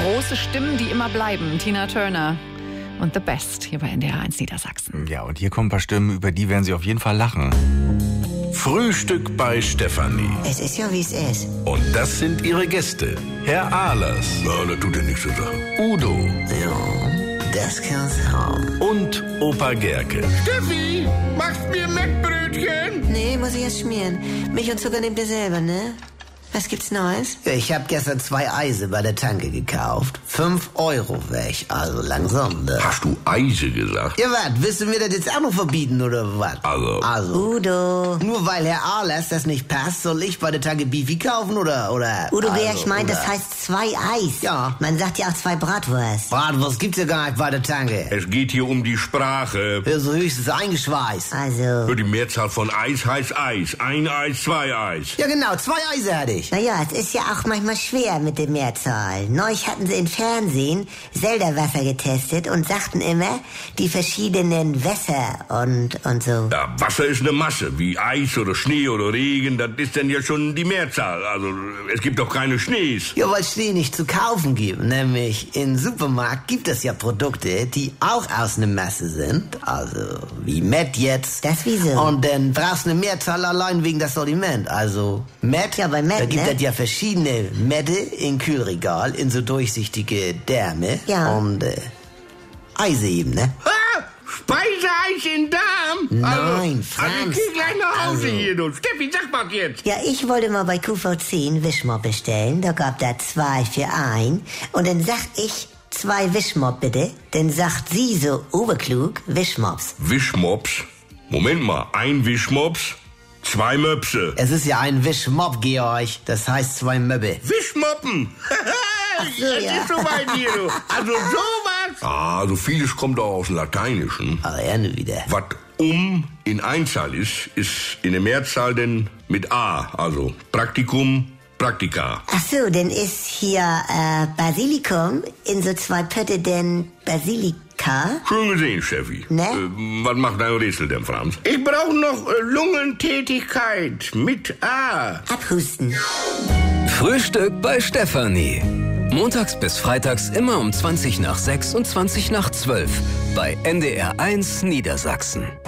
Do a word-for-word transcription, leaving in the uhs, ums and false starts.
Große Stimmen, die immer bleiben. Tina Turner und The Best hier bei N D R eins Niedersachsen. Ja, und hier kommen ein paar Stimmen, über die werden Sie auf jeden Fall lachen. Frühstück bei Stefanie. Es ist ja, wie es ist. Und das sind ihre Gäste. Herr Ahlers. Na, das tut ja nichts zur Sache. Udo. Ja, das kann's haben. Und Opa Gerke. Steffi, machst mir Mettbrötchen? Nee, muss ich erst schmieren. Milch und Zucker nehmt ihr selber, ne? Was gibt's Neues? Ja, ich hab gestern zwei Eise bei der Tanke gekauft. Fünf Euro weg, also langsam. Ne? Hast du Eise gesagt? Ja, was? Willst du mir das jetzt auch noch verbieten, oder was? Also. Also. Udo. Nur weil Herr Ahlers das nicht passt, soll ich bei der Tanke Beefy kaufen, oder? oder Udo, also, wer ich meint, oder? das heißt zwei Eis. Ja. Man sagt ja auch zwei Bratwurst. Bratwurst gibt's ja gar nicht bei der Tanke. Es geht hier um die Sprache. Ja, so höchstens eingeschweißt. Also. Die Mehrzahl von Eis heißt Eis. Ein Eis, zwei Eis. Ja, genau, zwei Eise hatte ich. Naja, es ist ja auch manchmal schwer mit der Mehrzahl. Neulich hatten sie im Fernsehen Selderwasser getestet und sagten immer die verschiedenen Wässer und, und so. Ja, Wasser ist eine Masse, wie Eis oder Schnee oder Regen, das ist dann ja schon die Mehrzahl. Also, es gibt doch keine Schnees. Ja, weil Schnee nicht zu kaufen gibt. Nämlich im Supermarkt gibt es ja Produkte, die auch aus einer Masse sind. Also, wie Met jetzt. Das wieso? Und dann brauchst du eine Mehrzahl allein wegen das Sortiment. Also, Met, Ja, bei Met, da gibt ne? es ja verschiedene Mette in Kühlregal, in so durchsichtige Därme. Ja. Und, äh, Eise eben, ne? Ah, Speiseeis in Darm? Nein, also, Franz. Also ich geh gleich nach Hause Also. hier, du. Steffi, sag mal jetzt. Ja, ich wollte mal bei Q V zehn Wischmopp bestellen. Da gab da zwei für ein. Und dann sag ich, zwei Wischmopp bitte. Dann sagt sie so oberklug, Wischmops. Wischmops? Moment mal, ein Wischmops, zwei Möpse. Es ist ja ein Wischmopp, Georg. Das heißt zwei Möbbe. Wischmoppen? so, Das ja. ist so weit hier, du. Also sowas. Ah, also vieles kommt auch aus dem Lateinischen. Aber er nur wieder. Was um in Einzahl ist, ist in der Mehrzahl denn mit A. Also Praktikum, Praktika. Ach so, dann ist hier äh, Basilikum in so zwei Pötte denn Basilika. Schön gesehen, Steffi. Ne? Äh, was macht dein Rätsel denn, Franz? Ich brauche noch äh, Lungentätigkeit mit A. Abhusten. Frühstück bei Stefanie. Montags bis freitags immer um zwanzig nach sechs und zwanzig nach zwölf bei N D R eins Niedersachsen.